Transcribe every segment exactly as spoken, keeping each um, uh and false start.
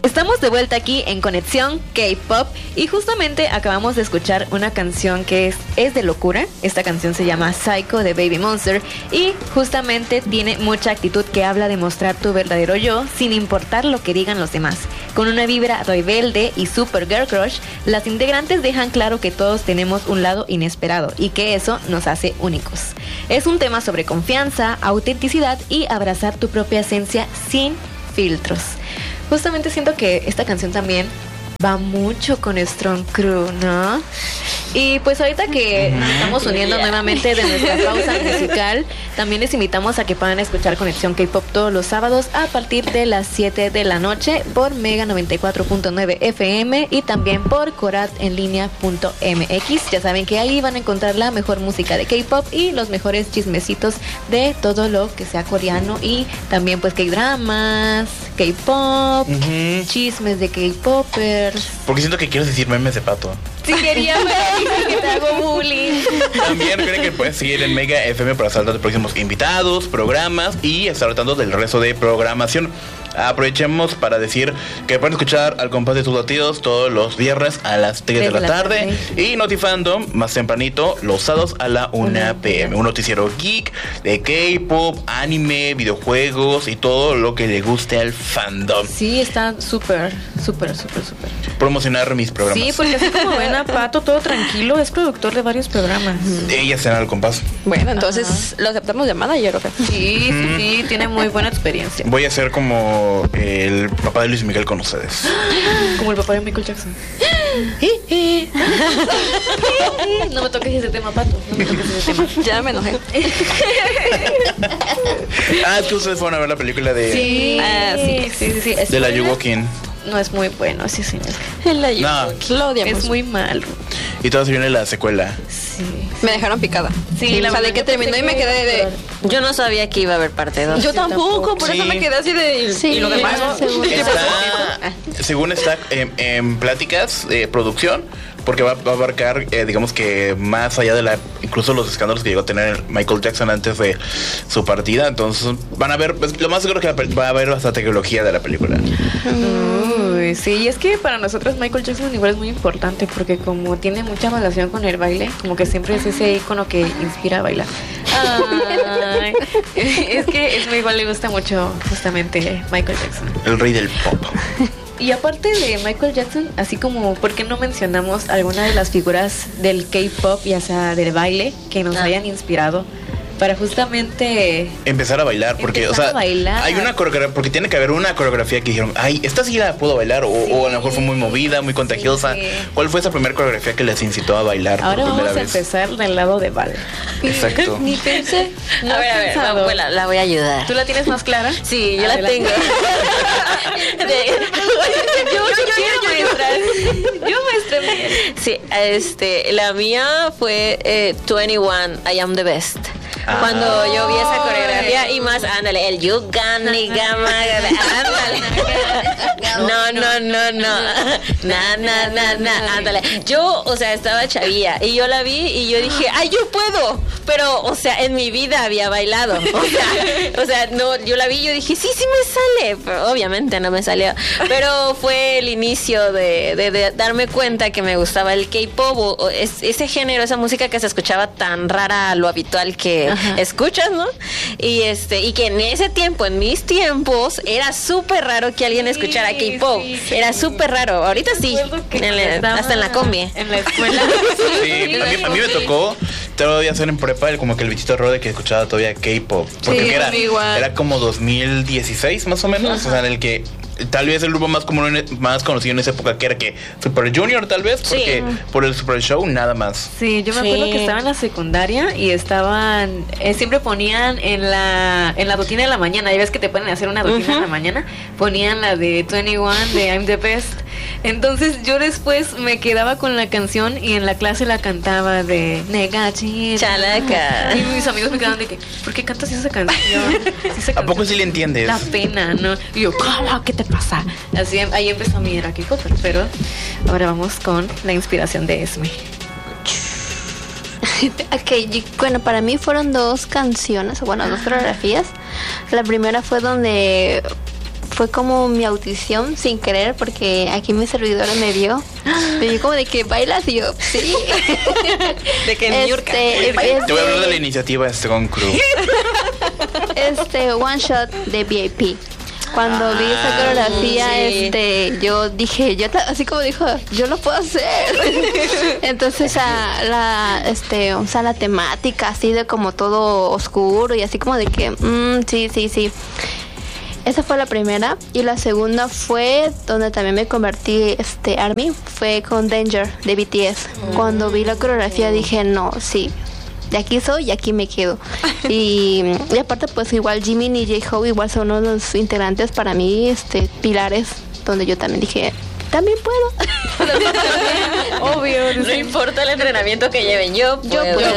Estamos de vuelta aquí en Conexión K-Pop y justamente acabamos de escuchar una canción que es, es de locura. Esta canción se llama Psycho de Baby Monster y justamente tiene mucha actitud que habla de mostrar tu verdadero yo sin importar lo que digan los demás. Con una vibra rebelde y super girl crush, las integrantes dejan claro que todos tenemos un lado inesperado y que eso nos hace únicos. Es un tema sobre confianza, autenticidad y abrazar tu propia esencia sin filtros. Justamente siento que esta canción también va mucho con Strong Crew, ¿no? Y pues ahorita que nos estamos uniendo nuevamente de nuestra pausa musical, también les invitamos a que puedan escuchar Conexión K-Pop todos los sábados a partir de las siete de la noche por Mega noventa y cuatro punto nueve F M y también por corat en línea punto m x. Ya saben que ahí van a encontrar la mejor música de K-Pop y los mejores chismecitos de todo lo que sea coreano y también pues K-dramas, K-pop, uh-huh. chismes de K-popers. Porque siento que quieres decir memes de pato. Si quería, pero que te hago bullying. También recuerden que puedes seguir en Mega F M para estar de próximos invitados, programas y estar tratando del resto de programación. Aprovechemos para decir que pueden escuchar Al Compás de tus Latidos todos los viernes a las tres de la, la tarde, tarde y Notifandom más tempranito los sábados a la una p m Un noticiero geek de K-pop, anime, videojuegos y todo lo que le guste al fandom. Sí, está súper, súper, súper, súper. Promocionar mis programas. Sí, porque así como ven a Pato todo tranquilo, es productor de varios programas. Ella está en Al Compás. Bueno, entonces Ajá. lo aceptamos de manager, ¿o qué? Sí, sí, sí, tiene muy buena experiencia. Voy a ser como el papá de Luis Miguel con ustedes. Como el papá de Michael Jackson. No me toques ese tema, Pato. No me toques ese tema. Ya me enojé. Ah, es que ustedes fueron a ver la película de... Sí, ah, sí, sí, sí, sí. De la Yuwokin. No es muy bueno, sí, señor. La Yuwokin. No, lo odiamos. Es muy malo. Y todavía se viene la secuela. Sí. Me dejaron picada. Sí, sí la o sea, de que terminó y me quedé de... Yo no sabía que iba a haber parte dos. Yo sí, tampoco, tampoco, por sí. eso me quedé así de... Sí, y lo demás. Según está, según está en, en pláticas de producción, porque va, va a abarcar, eh, digamos que más allá de la, incluso los escándalos que llegó a tener Michael Jackson antes de su partida. Entonces van a ver, pues, lo más seguro que va a haber hasta tecnología de la película. Uy, sí, y es que para nosotros Michael Jackson igual es muy importante porque como tiene mucha relación con el baile, como que siempre es ese icono que inspira a bailar. Ay, es que es muy igual, le gusta mucho justamente Michael Jackson. El rey del pop. Y aparte de Michael Jackson, así como, ¿por qué no mencionamos alguna de las figuras del K-pop, ya sea del baile, que nos ah. hayan inspirado para justamente empezar a bailar? Porque, o sea, bailar. hay una coreografía, porque tiene que haber una coreografía que dijeron, ay, esta sí la puedo bailar, o, sí, o a lo mejor fue muy movida, muy contagiosa. Sí. ¿Cuál fue esa primera coreografía que les incitó a bailar? Ahora por vamos a vez? empezar del lado de Val. Exacto. Ni pensé. No a ver, a ver, va, la, la voy a ayudar. ¿Tú la tienes más clara? Sí, yo Adelante. la tengo. de, yo, yo, yo, yo, yo, yo muéstrame. Sí, este, la mía fue eh, veintiuno, I Am the Best. Ah. Cuando yo vi esa coreografía y más, ándale, el You Gani Gama, ándale. No, no, no, no. Na, na, na, na, ándale. Yo, o sea, estaba chavilla y yo la vi y yo dije, ay, yo puedo. Pero, o sea, en mi vida había bailado. O sea, o sea, no, yo la vi y yo dije, sí, sí me sale. Pero obviamente no me salió. Pero fue el inicio de, de, de darme cuenta que me gustaba el K-pop, o, o es, ese género, esa música que se escuchaba tan rara a lo habitual que Ajá. escuchas, ¿no? Y este, y que en ese tiempo, en mis tiempos, era súper raro que alguien escuchara sí, K-pop. Sí, sí, era súper raro. Ahorita sí, en la, hasta en la combi. En la escuela. Sí, a mí, a mí me tocó todavía ser en prepa como que el bichito raro de que escuchaba todavía K-pop. Porque sí, era, era como dos mil dieciséis más o menos, Ajá. o sea, en el que tal vez el grupo más común, más conocido en esa época que era que Super Junior tal vez, porque sí. por el Super Show nada más. Sí, yo me sí. acuerdo que estaba en la secundaria y estaban, eh, siempre ponían en la en la rutina de la mañana, ya ves que te ponen a hacer una rutina uh-huh. en la mañana, ponían la de veintiuno de I'm the Best. Entonces yo después me quedaba con la canción y en la clase la cantaba de Negachi. Chalaca. Y mis amigos me quedaban de que, ¿por qué cantas esa canción? Esa ¿A poco sí le entiendes? La pena, ¿no? Y yo, ¿cómo? ¿Qué te pasa? Así, ahí empezó mi era K-pop, pero ahora vamos con la inspiración de Esme. Ok, bueno, para mí fueron dos canciones, bueno, dos coreografías. La primera fue donde fue como mi audición sin querer, porque aquí mi servidora me vio. Me vio como de que bailas y yo, sí. De que en Niurka. Este, Te voy a hablar de la iniciativa Strong Crew. este One Shot de V I P. Cuando vi esa coreografía, sí. este, yo dije, yo ta- así como dijo, yo lo puedo hacer. Entonces, a, la, este, o sea, la temática así de como todo oscuro y así como de que, mm, sí, sí, sí. Esa fue la primera. Y la segunda fue donde también me convertí, este, ARMY, fue con Danger de B T S. Cuando vi la coreografía dije, no, sí. De aquí soy y aquí me quedo. Y, y aparte, pues igual Jimin y J-Hope igual son uno de los integrantes para mí, este, pilares, donde yo también dije, también puedo. Obvio. No importa el entrenamiento que lleven, yo puedo. Yo puedo.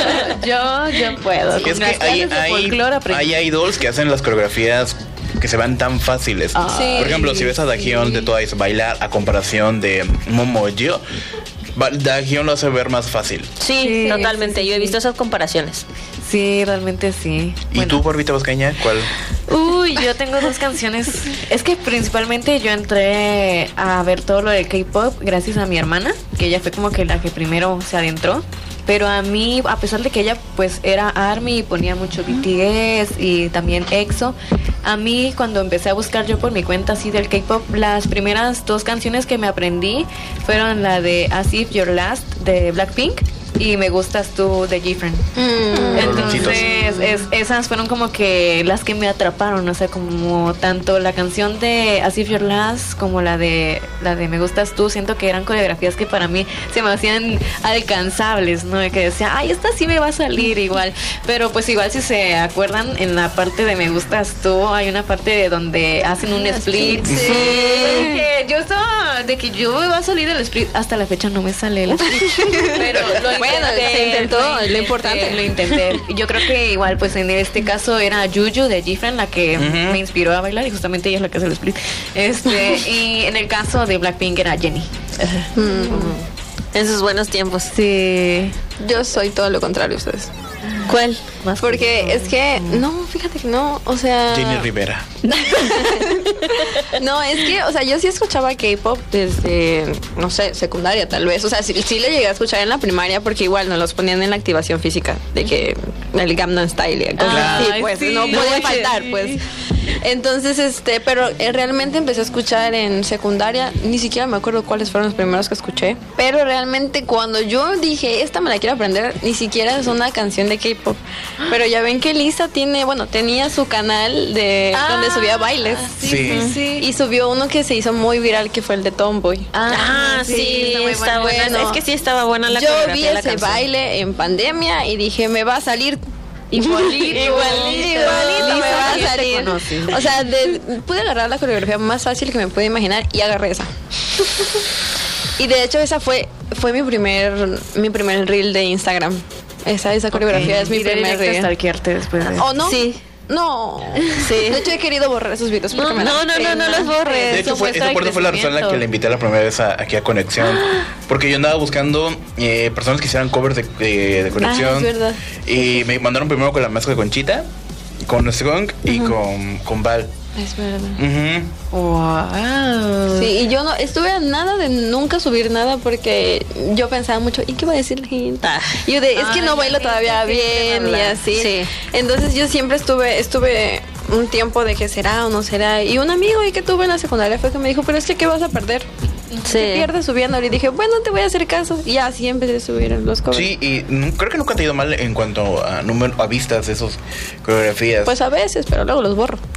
Yo, yo puedo. Es Con que las hay, clases de hay, folclore aprendí. hay idols que hacen las coreografías que se van tan fáciles. Sí. Por ejemplo, si ves a Dahyun de Twice bailar a comparación de Momoyo, ba- Dahyun lo hace ver más fácil. Sí, Sí, totalmente. sí, sí, Yo he sí. visto esas comparaciones. Sí, realmente sí. ¿Y Bueno. tú, Barbita Boscaña, cuál? Uy, yo tengo dos canciones. Es que principalmente yo entré a ver todo lo del K-pop gracias a mi hermana, que ella fue como que la que primero se adentró. Pero a mí, a pesar de que ella pues era ARMY y ponía mucho B T S y también EXO, a mí cuando empecé a buscar yo por mi cuenta así del K-pop, las primeras dos canciones que me aprendí fueron la de As If Your Last de Blackpink y Me Gustas Tú de Gifren. Roloncitos. Entonces, es- esas fueron como que las que me atraparon, o sea, como tanto la canción de As If Your Last como la de la de Me Gustas Tú, siento que eran coreografías que para mí se me hacían alcanzables, ¿no? De que decía, ay, esta sí me va a salir igual, pero pues igual si se acuerdan, en la parte de Me Gustas Tú hay una parte de donde hacen un split. Sí. Porque yo estaba de que yo me va a salir el split, hasta la fecha no me sale el split, pero lo Bueno, se intentó, lo lo importante. Lo intenté. Y yo creo que igual, pues en este caso era Juju de Gifren la que Ujú. me inspiró a bailar y justamente ella es la que hace el split. Este, y en el caso de Blackpink era Jennie. En sus buenos tiempos. Sí. Yo soy todo lo contrario a ustedes. ¿Cuál? Más Porque es que, no, fíjate que no, o sea... Jenny Rivera. No, es que, o sea, yo sí escuchaba K-pop desde, no sé, secundaria tal vez. O sea, sí, sí le llegué a escuchar en la primaria porque igual nos los ponían en la activación física de que el Gangnam Style y cosas Ah, así, ay, pues sí. no podía Sí. faltar, pues. Entonces, este, pero eh, realmente empecé a escuchar en secundaria, ni siquiera me acuerdo cuáles fueron los primeros que escuché, pero realmente cuando yo dije, esta me la quiero aprender, ni siquiera es una canción de K-pop. Pero ya ven que Lisa tiene, bueno, tenía su canal de donde subía bailes. Sí, sí, sí. Y subió uno que se hizo muy viral, que fue el de Tomboy. Ah, sí, está muy está bueno. buena. Bueno, Es que sí estaba buena la Yo coreografía vi de la ese canción. baile en pandemia y dije, me va a salir Igualito. igualito, igualito me va a ¿Quién te salir. conoce? O sea, de- pude agarrar la coreografía más fácil que me pude imaginar y agarré esa. Y de hecho esa fue fue mi primer mi primer reel de Instagram. Esa esa coreografía es mi Iré primer directo a reel. stalkearte después de ¿O no? Sí. No. Sí. De hecho he querido borrar esos videos porque No, me da no, no, no, no pena. los borres. De hecho, Eso fue, muestra esa por eso fue la razón en la que crecimiento. le invité la primera vez a- aquí a Conexión. Porque yo andaba buscando eh, personas que hicieran covers de, de, de Conexión. Ah, es verdad. Y me mandaron primero con la mezcla de Conchita, con Strong y con, con Val. Es verdad. Ujú. Wow. Sí, y yo no estuve a nada de nunca subir nada porque yo pensaba mucho, ¿y qué va a decir la gente? Ah. Y yo de, es que Ay, no bailo la gente todavía siempre bien y habla. así. Sí. Entonces yo siempre estuve, estuve un tiempo de que será o no será. Y un amigo ahí que tuve en la secundaria fue que me dijo, pero es que ¿qué vas a perder? Sí. ¿Qué pierdes subiendo? Y dije, bueno, te voy a hacer caso. Y así empecé a subir los covers. Sí, y nu- creo que nunca te ha ido mal en cuanto a número, a vistas de esos coreografías. Pues a veces, pero luego los borro.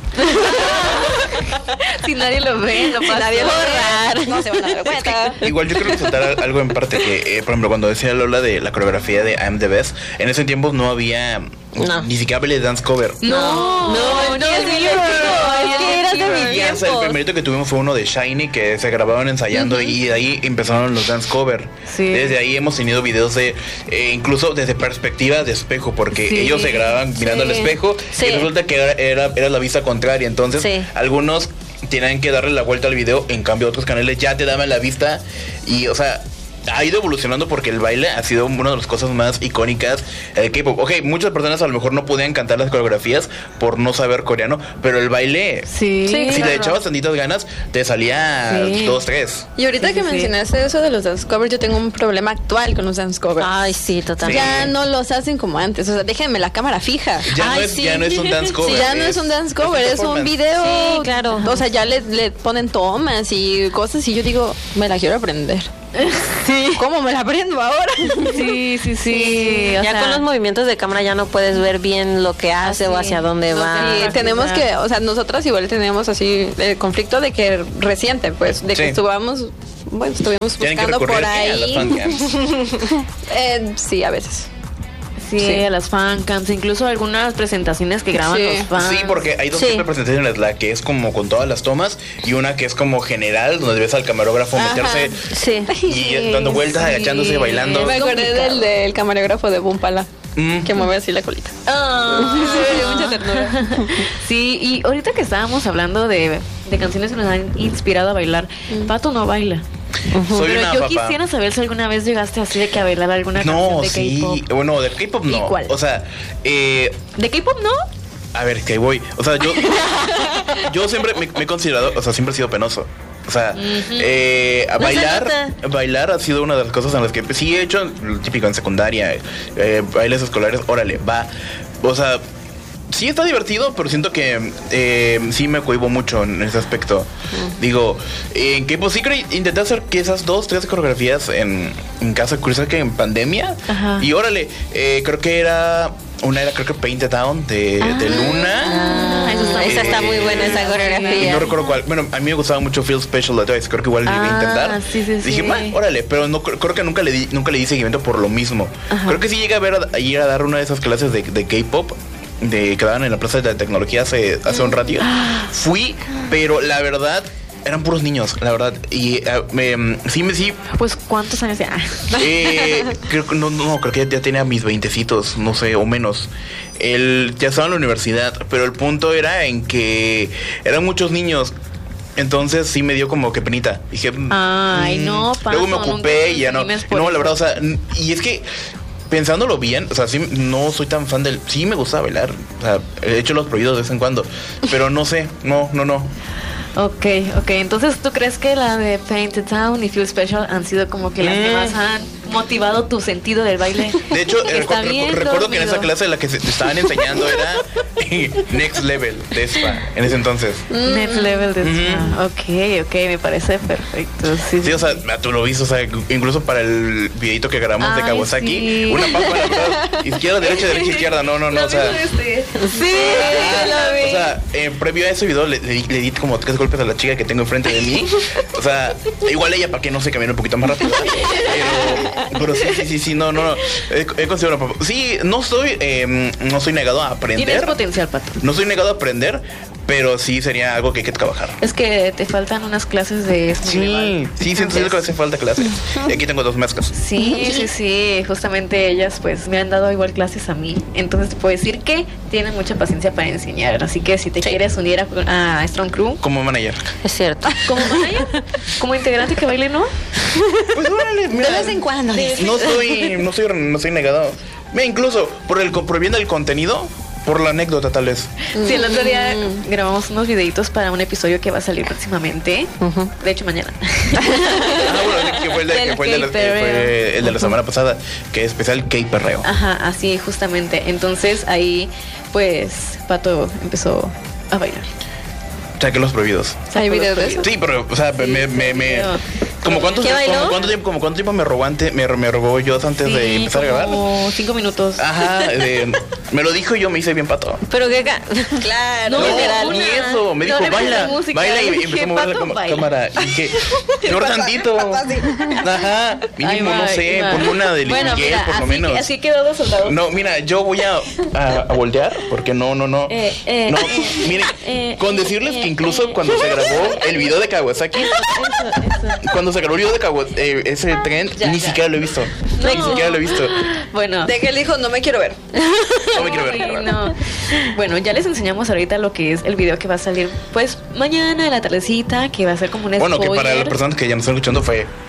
Si nadie lo ve, no pasa Nadie lo nada. borrar. No se van a dar cuenta. Igual yo quiero resaltar al- algo en parte que, eh, por ejemplo, cuando decía Lola de la coreografía de I'm the Best, en ese tiempo no había No. ni siquiera belly dance cover. No, No, no, es que es que eras de mi Y, o sea, el tiempo. primerito que tuvimos fue uno de Shiny que se grababan ensayando y de ahí empezaron los dance cover. Sí. Desde ahí hemos tenido videos de eh, incluso desde perspectiva de espejo porque Sí. ellos se grababan mirando al espejo Sí. y resulta que era, era, era la vista contraria. Entonces Sí. algunos tenían que darle la vuelta al video, en cambio otros canales ya te daban la vista y o sea ha ido evolucionando porque el baile ha sido una de las cosas más icónicas del K-pop. Ok, muchas personas a lo mejor no podían cantar las coreografías por no saber coreano, pero el baile, Sí, si claro. le echabas tantitas ganas, te salía Sí. dos, tres. Y ahorita Sí, que sí, sí. mencionaste eso de los dance covers, yo tengo un problema actual con los dance covers. Ay, sí, totalmente. Ya no los hacen como antes. O sea, déjenme la cámara fija. Ya, Ay, no es, sí. ya no es un dance cover. Sí, ya no es un dance cover, es un performance. video. Sí, claro. O sea, ya le, le ponen tomas y cosas y yo digo, me la quiero aprender. Sí. ¿Cómo me la aprendo ahora? Sí, sí, sí. o ya sea, con los movimientos de cámara ya no puedes ver bien lo que hace Así, o hacia dónde no va. Y Ah, tenemos sí, que, claro. o sea, nosotras igual tenemos así el conflicto de que reciente, pues, de que Sí. estuvamos, bueno, estuvimos Tienen que buscando recurrir por a las ahí. fancams. Eh, sí, a veces. Sí, Sí. a las fancams, incluso algunas presentaciones que graban Sí. los fans. Sí, porque hay dos Sí. tipos de presentaciones, la que es como con todas las tomas y una que es como general, donde ves al camarógrafo Ajá. meterse Sí. y dando vueltas, Sí. agachándose, bailando. Me acordé complicado. del, del camarógrafo de Bumpala, Mm. que mueve así la colita. Ah. Sí, me dio mucha ternura. Sí, y ahorita que estábamos hablando de, de canciones que nos han inspirado a bailar, Pato no baila. Soy Pero una yo papá. quisiera saber si alguna vez llegaste así de que a bailar alguna No, canción de sí. K-pop. Bueno, de K-pop no. ¿Y cuál? O sea, eh, ¿De K-pop no? a ver, que voy. O sea, yo, yo siempre me, me he considerado, o sea, siempre he sido penoso. O sea, eh, a No se bailar, nota. bailar ha sido una de las cosas en las que sí he hecho, lo típico en secundaria, eh, bailes escolares, órale, va. O sea, sí está divertido, pero siento que eh, sí me cohibo mucho en ese aspecto. Digo, en que pues sí creo, intenté hacer que esas dos, tres coreografías en, en casa, creo que en pandemia. Ajá. Y órale, eh, creo que era, una era creo que Painted Down de, de Luna. Ah, eso está Esa está muy buena, esa Y coreografía. no recuerdo cuál. Bueno, a mí me gustaba mucho Feel Special de Twice. Creo que igual le iba a Ah, intentar. sí, sí, Dije, sí. "Man, órale", pero no creo creo que nunca le di, nunca le di seguimiento por lo mismo. Creo que sí llegué a ver a, a ir a dar una de esas clases de, de K-pop de que daban en la Plaza de la Tecnología hace, hace un ratito. Fui, pero la verdad eran puros niños, la verdad. Y eh, me, sí me sí. Pues, ¿cuántos años ya? Eh, creo que no, no, creo que ya, ya tenía mis veintecitos, no sé, o menos. El, ya estaba en la universidad, pero el punto era en que eran muchos niños. Entonces sí me dio como que penita. Dije, Ay, mm. no, Luego me Pato, ocupé nunca y ya no. discrimes por No, la eso. verdad, o sea, n- y es que pensándolo bien, o sea, sí, no soy tan fan del. Sí me gusta bailar. O sea, he hecho los prohibidos de vez en cuando. Pero no sé, no, no, no. Ok, ok. Entonces, ¿tú crees que la de Painted Town y Feel Special han sido como que las que Mm. más han motivado tu sentido del baile? De hecho, eh, Está recu- bien recuerdo que en esa dormido. clase la que se te estaban enseñando era Next Level de Spa en ese entonces. Next level de Ujú. spa. Ok, ok, me parece perfecto. Sí, Sí, o sea, tú lo viste, o sea, incluso para el videito que grabamos de Ay, Kawasaki, sí. una papa a la mitad, izquierda, derecha, derecha, izquierda, no, no, no, o sea, Sí, ah, o sea, eh, previo a ese video le, le di, le di como tres golpes a la chica que tengo enfrente de mí, o sea, igual ella para que no se camine un poquito más rápido, pero, pero sí, sí, sí, sí, no, no, no, he, he considerado una papa. Sí, no soy, eh, no soy negado a tienes aprender, potencial, Pato. no soy negado a aprender, pero sí sería algo que hay que trabajar. Es que te faltan unas clases de eso. Sí, sí, siento que hace falta clase. Y aquí tengo dos mezclas. Sí, sí, sí, justamente ellas pues me han dado igual clases a mí, entonces te puedo decir que tienen mucha paciencia para enseñar, así que si te quieres unir a, a Strong Crew Como manager. Es cierto. como manager, como integrante que baile, ¿no? Pues órale, mira. De vez en cuando. dice. No soy, no soy, no soy negado. Mira, incluso por el por el bien del contenido, por la anécdota tal vez. Sí, el otro día grabamos unos videitos para un episodio que va a salir próximamente, de hecho mañana. Ah, bueno, que fue el de, Del que fue el de la, que K-perreo. fue el de la semana pasada, que es especial K-perreo. Ajá, así justamente, entonces ahí pues Pato empezó a bailar. Saqué los prohibidos. ¿Hay videos de eso? Sí, pero, o sea, me, me, me, me- ¿Como cuánto, ¿Qué bailó? como cuánto tiempo, como cuánto tiempo me robó antes, me, me robó yo antes de Sí, empezar a grabar? como cinco minutos. Ajá, de- me lo dijo y yo me hice bien pato. Pero que ca- claro, No, literal. ni eso, me dijo, No le puse baila, música, baila y dije, empezó a mover la "Pato, cama- baila". cámara. Y dije, no tantito. Ajá, mínimo, Ahí va, no ahí sé, va. ponme una de Luis Bueno, Miguel, mira, por lo así, menos. que- así quedó dos soldados. No, mira, yo voy a, a, a voltear porque no, no, no. Eh, eh, no, eh, miren, eh, con eh, decirles eh, que incluso eh, cuando se grabó el video de Kawasaki, Eso, eso. cuando se grabó el video de Kawasaki, eh, ese tren, Ya, ni ya. siquiera lo he visto. No. Ni siquiera lo he visto. Bueno. De que él dijo, no me quiero ver. No me quiero ver. Ay, no. Bueno, ya les enseñamos ahorita lo que es el video que va a salir pues mañana en la tardecita, que va a ser como un Bueno, que spoiler. para las personas que ya nos están escuchando fue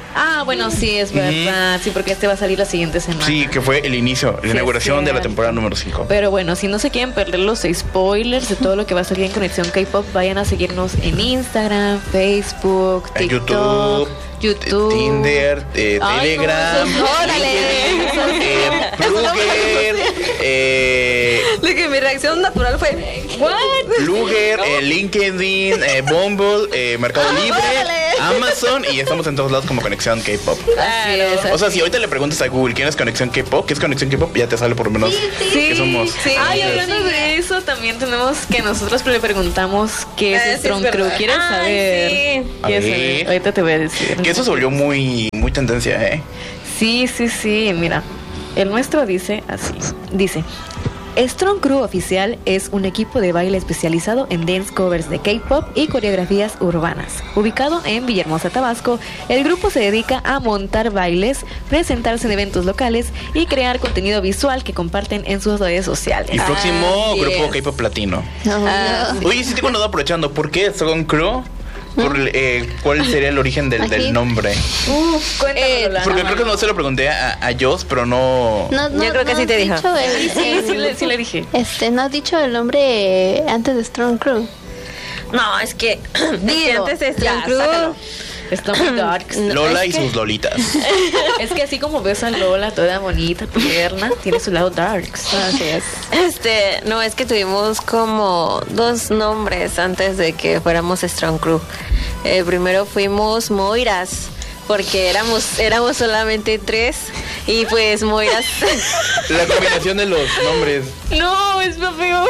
Ah, bueno, sí, es verdad. Ujú. Sí, porque este va a salir la siguiente semana. Sí, que fue el inicio, la Sí, inauguración es de la cierto. temporada número cinco. Pero bueno, si no se quieren perder los spoilers de todo lo que va a salir en Conexión K-Pop, vayan a seguirnos en Instagram, Facebook, En TikTok, YouTube, Tinder, eh, Ay, Telegram, no, esos- órale. LinkedIn, eh, Plugger, eh, De que mi reacción natural fue, ¿what? Plugger, eh, LinkedIn, eh, Bumble, eh, Mercado Libre, Amazon, y estamos en todos lados como Conexión K-Pop. Así es, O sea, si ahorita le preguntas a Google quién es Conexión K-Pop, qué es Conexión K-Pop, ya te sale por lo menos Sí, que somos. sí. Ay, hablando de eso, también tenemos que nosotros le preguntamos qué es Ah, sí, es Strong verdad. Crew. ¿Quieres Ay, saber? sí. A ¿Quieres ver. saber? Ahorita te voy a decir. Que eso se volvió muy, muy tendencia, ¿eh? Sí, sí, sí. Mira, el nuestro dice así. Dice: Strong Crew Oficial es un equipo de baile especializado en dance covers de K-pop y coreografías urbanas. Ubicado en Villahermosa, Tabasco, el grupo se dedica a montar bailes, presentarse en eventos locales y crear contenido visual que comparten en sus redes sociales. Y próximo Así grupo es. K-pop latino. No, Ah, no. Oye, sí tengo una duda aprovechando. ¿Por qué Strong Crew? Por, eh, ¿Cuál sería el origen del, del Aquí. nombre? Uf, cuéntanos, Eh, Lola. Porque creo que no se lo pregunté a, a Joss, pero no... No, no, Yo creo que no sí te has dijo. dicho el- Sí, sí, sí, el- le, sí le dije. Este, no has dicho el nombre antes de Strong Crew. No, es que, es que Dilo, antes de ya, Strong Crew, sácalo. Está muy darks. Lola y es que- sus lolitas. Es que así como ves a Lola toda bonita, tierna, tiene su lado darks. Así es. este, no, es que tuvimos como dos nombres antes de que fuéramos Strong Crew. Eh, primero fuimos Moiras, porque éramos, éramos solamente tres, y pues Moiras. La combinación de los nombres. No, es feo.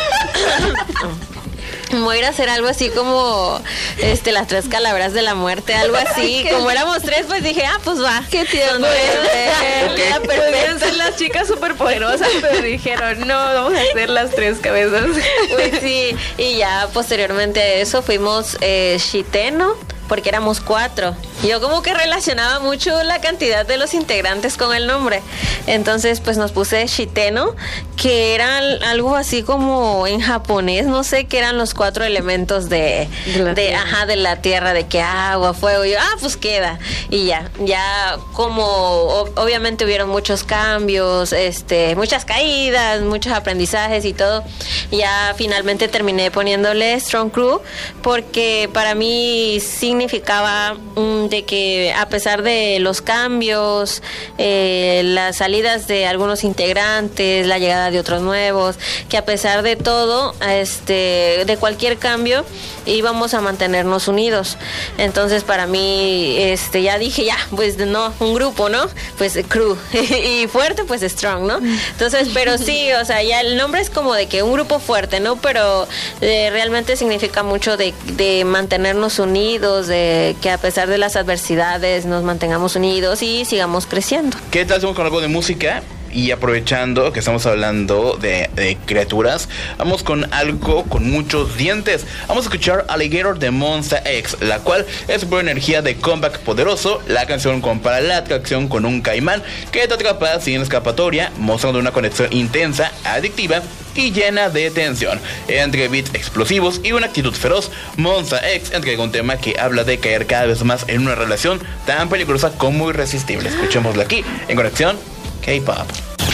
Moiras era algo así como este las tres calaveras de la muerte, algo así. Como éramos tres, pues dije, ah, pues va. Qué tierno. Este, La podrían ser las chicas superpoderosas, pero dijeron, no, vamos a hacer las tres cabezas. Pues sí, y ya posteriormente a eso fuimos eh, Shiteno, porque éramos cuatro. Yo como que relacionaba mucho la cantidad de los integrantes con el nombre. Entonces pues nos puse Shiteno, que era algo así como en japonés, no sé, que eran los cuatro elementos de, De la de tierra. ajá, de la tierra, de que agua, fuego, y yo, ah, pues queda. Y ya, ya como o- obviamente hubieron muchos cambios, este, muchas caídas, muchos aprendizajes y todo. Ya finalmente terminé poniéndole Strong Crew, porque para mí significaba mm, de que a pesar de los cambios, eh, las salidas de algunos integrantes, la llegada de otros nuevos, que a pesar de todo, este, de cualquier cambio, íbamos a mantenernos unidos. Entonces para mí, este, ya dije, ya, pues no, un grupo, ¿no? Pues Crew. Y fuerte, pues Strong, ¿no? Entonces, pero sí, o sea, ya el nombre es como de que un grupo fuerte, ¿no? Pero eh, realmente significa mucho de, de mantenernos unidos, de que a pesar de las adversidades nos mantengamos unidos y sigamos creciendo. ¿Qué tal hacemos con algo de música? Y aprovechando que estamos hablando de, de criaturas, vamos con algo con muchos dientes. Vamos a escuchar Alligator de Monsta X, la cual es pura energía de comeback poderoso. La canción compara la atracción con un caimán que te atrapa sin escapatoria, mostrando una conexión intensa, adictiva y llena de tensión. Entre beats explosivos y una actitud feroz, Monsta X entrega un tema que habla de caer cada vez más en una relación tan peligrosa como irresistible. Escuchémoslo aquí en Conexión K-Pop.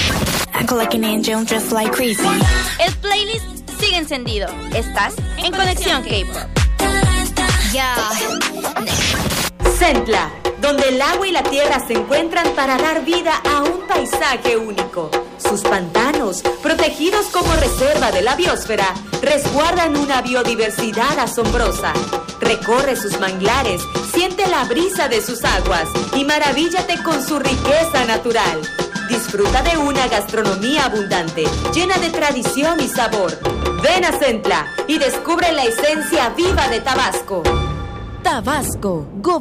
Act like an angel, dress like crazy. El playlist sigue encendido. Estás en Conexión K-Pop. Yeah. Centla, donde el agua y la tierra se encuentran para dar vida a un paisaje único. Sus pantanos, protegidos como reserva de la biosfera, resguardan una biodiversidad asombrosa. Recorre sus manglares, siente la brisa de sus aguas y maravíllate con su riqueza natural. Disfruta de una gastronomía abundante, llena de tradición y sabor. Ven a Centla y descubre la esencia viva de Tabasco. Tabasco, gobierno.